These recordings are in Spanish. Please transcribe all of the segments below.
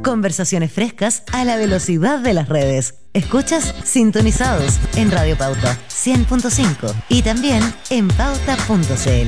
Conversaciones frescas a la velocidad de las redes. Escuchas Sintonizados en Radio Pauta 100.5 y también en pauta.cl.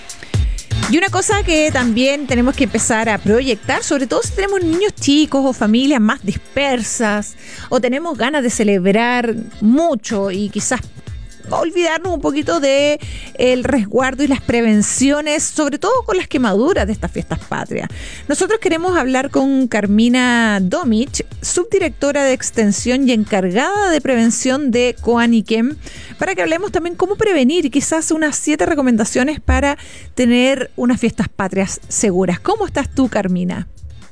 Y una cosa que también tenemos que empezar a proyectar, sobre todo si tenemos niños chicos o familias más dispersas, o tenemos ganas de celebrar mucho y quizás olvidarnos un poquito de el resguardo y las prevenciones, sobre todo con las quemaduras de estas fiestas patrias. Nosotros queremos hablar con Carmina Domich, subdirectora de Extensión y encargada de prevención de Coaniquem, para que hablemos también cómo prevenir y quizás unas 7 recomendaciones para tener unas fiestas patrias seguras. ¿Cómo estás tú, Carmina?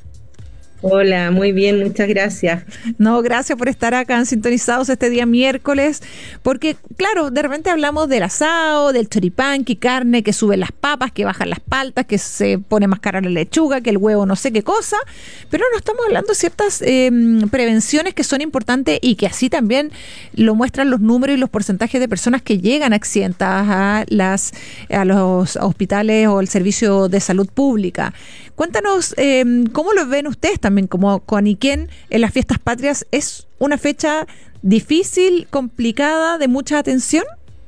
Hola, muy bien, muchas gracias. No, gracias por estar acá en Sintonizados este día miércoles, porque claro, de repente hablamos del asado, del choripán, que carne, que suben las papas, que bajan las paltas, que se pone más cara la lechuga, que el huevo no sé qué cosa, pero no estamos hablando de ciertas prevenciones que son importantes y que así también lo muestran los números y los porcentajes de personas que llegan accidentadas a los hospitales o el servicio de salud pública. Cuéntanos, ¿cómo lo ven ustedes también como Coaniquem en las fiestas patrias? ¿Es una fecha difícil, complicada, de mucha atención?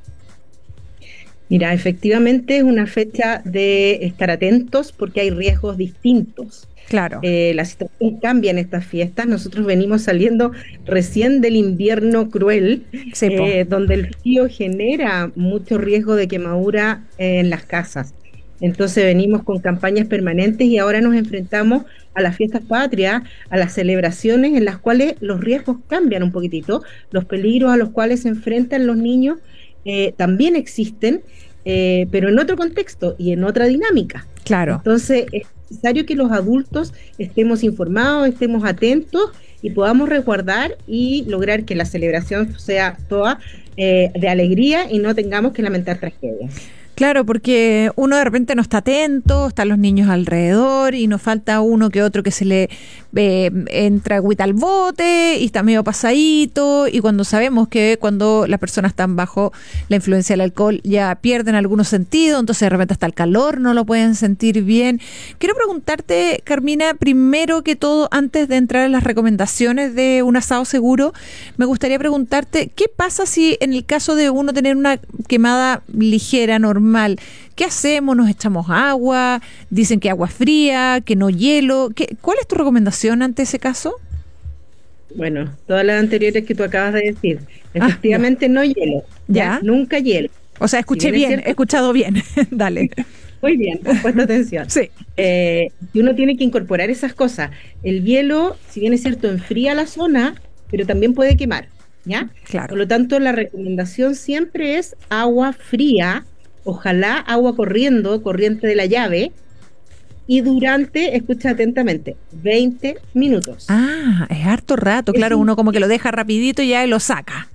Mira, efectivamente es una fecha de estar atentos porque hay riesgos distintos. Claro. La situación cambia en estas fiestas. Nosotros venimos saliendo recién del invierno cruel, Sí, donde el frío genera mucho riesgo de quemadura en las casas. Entonces venimos con campañas permanentes y ahora nos enfrentamos a las fiestas patrias, a las celebraciones en las cuales los riesgos cambian un poquitito, los peligros a los cuales se enfrentan los niños también existen, pero en otro contexto y en otra dinámica. Claro. Entonces es necesario que los adultos estemos informados, estemos atentos y podamos resguardar y lograr que la celebración sea toda de alegría y no tengamos que lamentar tragedias. Claro, porque uno de repente no está atento, están los niños alrededor y nos falta uno que otro que se le entra agüita al bote y está medio pasadito, y cuando sabemos que cuando las personas están bajo la influencia del alcohol ya pierden algunos sentidos, entonces de repente hasta el calor no lo pueden sentir bien. Quiero preguntarte, Carmina, primero que todo, antes de entrar en las recomendaciones de un asado seguro, me gustaría preguntarte, ¿qué pasa si en el caso de uno tener una quemada ligera, normal? ¿Qué hacemos? ¿Nos echamos agua? Dicen que agua fría, que no hielo. ¿Cuál es tu recomendación ante ese caso? Bueno, todas las anteriores que tú acabas de decir. Efectivamente, no hielo. ¿Ya? Nunca hielo. O sea, escuché bien, he escuchado bien. Dale. Muy bien, has puesto atención. Sí. Y uno tiene que incorporar esas cosas. El hielo, si bien es cierto, enfría la zona, pero también puede quemar, ¿ya? Claro. Por lo tanto, la recomendación siempre es agua fría, ojalá agua corriendo, corriente de la llave, y durante, escucha atentamente, 20 minutos. Ah, es harto rato, claro, uno como que lo deja rapidito y ya lo saca.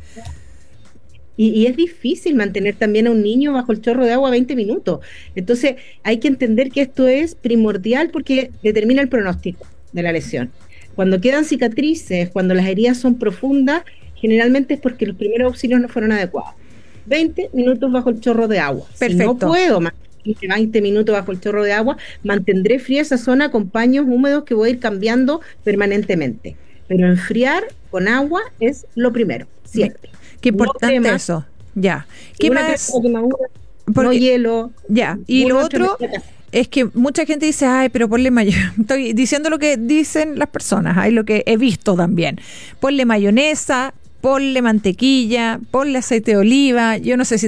Y es difícil mantener también a un niño bajo el chorro de agua 20 minutos. Entonces, hay que entender que esto es primordial porque determina el pronóstico de la lesión. Cuando quedan cicatrices, cuando las heridas son profundas, generalmente es porque los primeros auxilios no fueron adecuados. 20 minutos bajo el chorro de agua. Perfecto. Si no puedo mantener 20 minutos bajo el chorro de agua, mantendré fría esa zona con paños húmedos que voy a ir cambiando permanentemente. Pero enfriar con agua es lo primero, siempre. Qué importante no eso. Ya. ¿Qué más? No hielo. Ya. Y lo otro es que mucha gente dice, ay, pero ponle mayonesa. Estoy diciendo lo que dicen las personas, hay lo que he visto también. Ponle mayonesa, ponle mantequilla, ponle aceite de oliva. Yo no sé si